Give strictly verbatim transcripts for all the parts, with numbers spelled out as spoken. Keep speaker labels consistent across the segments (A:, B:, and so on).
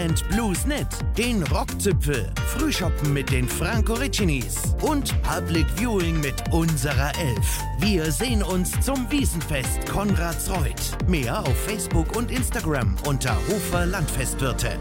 A: and Blues Net, den Rockzipfel, Frühschoppen mit den Franco Riccinis und Public Viewing mit unserer Elf. Wir sehen uns zum Wiesenfest Konradsreuth. Mehr auf Facebook und Instagram unter Hofer Landfestwirte.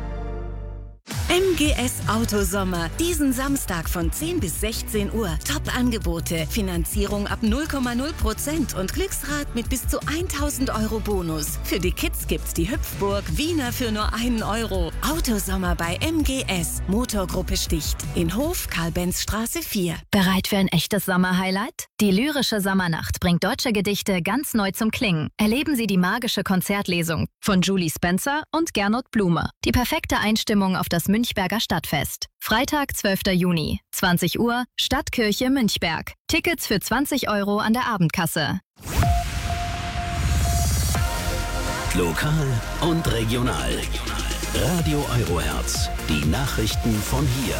B: M G S Autosommer. Diesen Samstag von zehn bis sechzehn Uhr. Top-Angebote. Finanzierung ab null Komma null Prozent und Glücksrad mit bis zu tausend Euro Bonus. Für die Kids gibt's die Hüpfburg Wiener für nur einen Euro. Autosommer bei M G S. Motorgruppe Sticht. In Hof, Karl-Benz-Straße vier.
C: Bereit für ein echtes Sommerhighlight? Die lyrische Sommernacht bringt deutsche Gedichte ganz neu zum Klingen. Erleben Sie die magische Konzertlesung von Julie Spencer und Gernot Blume. Die perfekte Einstimmung auf das Münchberger Stadtfest. Freitag, zwölfter Juni, zwanzig Uhr, Stadtkirche Münchberg. Tickets für zwanzig Euro an der Abendkasse.
D: Lokal und regional. Radio Eurohertz. Die Nachrichten von hier.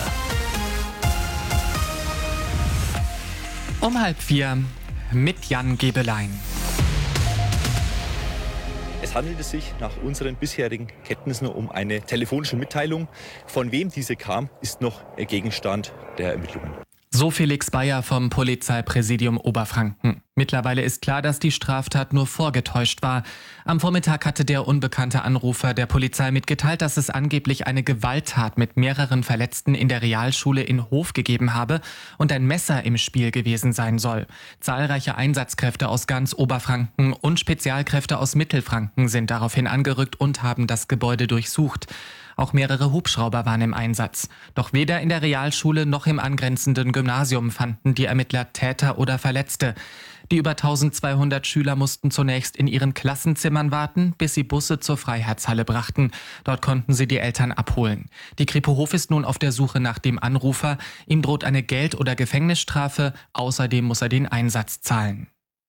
E: Um halb vier mit Jan Gebelein.
F: Es handelte sich nach unseren bisherigen Kenntnissen um eine telefonische Mitteilung. Von wem diese kam, ist noch Gegenstand der Ermittlungen.
E: So Felix Bayer vom Polizeipräsidium Oberfranken. Mittlerweile ist klar, dass die Straftat nur vorgetäuscht war. Am Vormittag hatte der unbekannte Anrufer der Polizei mitgeteilt, dass es angeblich eine Gewalttat mit mehreren Verletzten in der Realschule in Hof gegeben habe und ein Messer im Spiel gewesen sein soll. Zahlreiche Einsatzkräfte aus ganz Oberfranken und Spezialkräfte aus Mittelfranken sind daraufhin angerückt und haben das Gebäude durchsucht. Auch mehrere Hubschrauber waren im Einsatz. Doch weder in der Realschule noch im angrenzenden Gymnasium fanden die Ermittler Täter oder Verletzte. Die über eintausendzweihundert Schüler mussten zunächst in ihren Klassenzimmern warten, bis sie Busse zur Freiheitshalle brachten. Dort konnten sie die Eltern abholen. Die Kripo Hof ist nun auf der Suche nach dem Anrufer. Ihm droht eine Geld- oder Gefängnisstrafe. Außerdem muss er den Einsatz zahlen.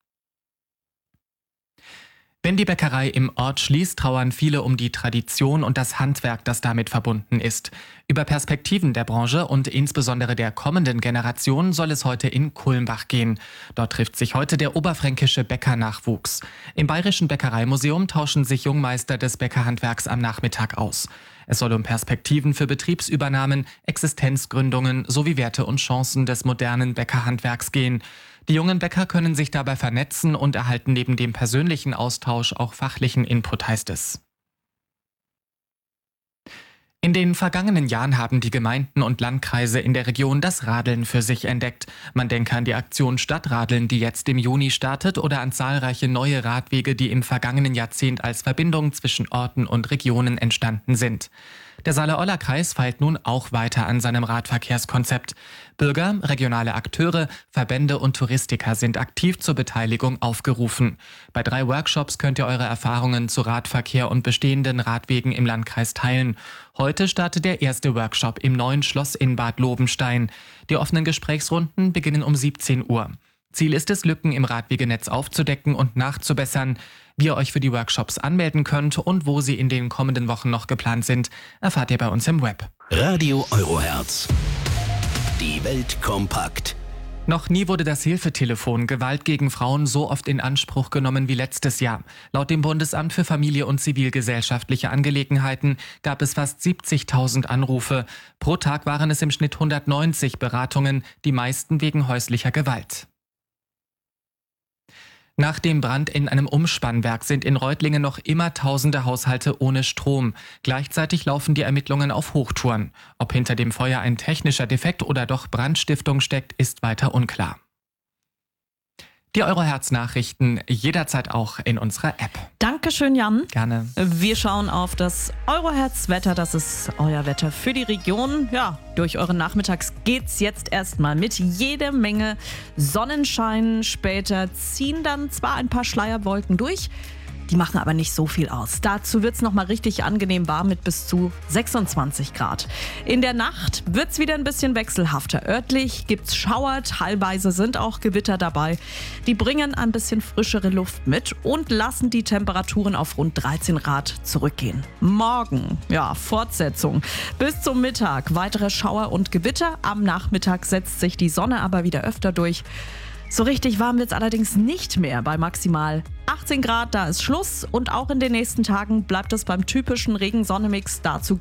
E: Wenn die Bäckerei im Ort schließt, trauern viele um die Tradition und das Handwerk, das damit verbunden ist. Über Perspektiven der Branche und insbesondere der kommenden Generation soll es heute in Kulmbach gehen. Dort trifft sich heute der oberfränkische Bäckernachwuchs. Im Bayerischen Bäckereimuseum tauschen sich Jungmeister des Bäckerhandwerks am Nachmittag aus. Es soll um Perspektiven für Betriebsübernahmen, Existenzgründungen sowie Werte und Chancen des modernen Bäckerhandwerks gehen. Die jungen Bäcker können sich dabei vernetzen und erhalten neben dem persönlichen Austausch auch fachlichen Input, heißt es. In den vergangenen Jahren haben die Gemeinden und Landkreise in der Region das Radeln für sich entdeckt. Man denke an die Aktion Stadtradeln, die jetzt im Juni startet, oder an zahlreiche neue Radwege, die im vergangenen Jahrzehnt als Verbindung zwischen Orten und Regionen entstanden sind. Der Saale-Orla-Kreis feilt nun auch weiter an seinem Radverkehrskonzept. Bürger, regionale Akteure, Verbände und Touristiker sind aktiv zur Beteiligung aufgerufen. Bei drei Workshops könnt ihr eure Erfahrungen zu Radverkehr und bestehenden Radwegen im Landkreis teilen. Heute startet der erste Workshop im neuen Schloss in Bad Lobenstein. Die offenen Gesprächsrunden beginnen um siebzehn Uhr. Ziel ist es, Lücken im Radwegenetz aufzudecken und nachzubessern. Wie ihr euch für die Workshops anmelden könnt und wo sie in den kommenden Wochen noch geplant sind, erfahrt ihr bei uns im Web.
D: Radio Eurohertz. Die Welt kompakt.
E: Noch nie wurde das Hilfetelefon Gewalt gegen Frauen so oft in Anspruch genommen wie letztes Jahr. Laut dem Bundesamt für Familie und zivilgesellschaftliche Angelegenheiten gab es fast siebzigtausend Anrufe. Pro Tag waren es im Schnitt hundertneunzig Beratungen, die meisten wegen häuslicher Gewalt. Nach dem Brand in einem Umspannwerk sind in Reutlingen noch immer tausende Haushalte ohne Strom. Gleichzeitig laufen die Ermittlungen auf Hochtouren. Ob hinter dem Feuer ein technischer Defekt oder doch Brandstiftung steckt, ist weiter unklar. Die Eurohertz-Nachrichten jederzeit auch in unserer App.
G: Dankeschön, Jan.
E: Gerne.
G: Wir schauen auf das Eurohertz-Wetter. Das ist euer Wetter für die Region. Ja, durch euren Nachmittags geht's jetzt erstmal mit jede Menge Sonnenschein. Später ziehen dann zwar ein paar Schleierwolken durch, die machen aber nicht so viel aus. Dazu wird's noch mal richtig angenehm warm mit bis zu sechsundzwanzig Grad. In der Nacht wird's wieder ein bisschen wechselhafter. Örtlich gibt's Schauer, teilweise sind auch Gewitter dabei. Die bringen ein bisschen frischere Luft mit und lassen die Temperaturen auf rund dreizehn Grad zurückgehen. Morgen, ja, Fortsetzung. Bis zum Mittag weitere Schauer und Gewitter. Am Nachmittag setzt sich die Sonne aber wieder öfter durch. So richtig warm wird es allerdings nicht mehr. Bei maximal achtzehn Grad, da ist Schluss. Und auch in den nächsten Tagen bleibt es beim typischen Regen-Sonne-Mix. Dazu